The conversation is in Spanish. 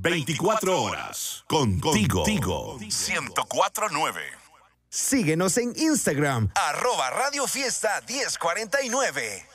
24 horas. Contigo. 104.9. Síguenos en Instagram. @Radio Fiesta 1049.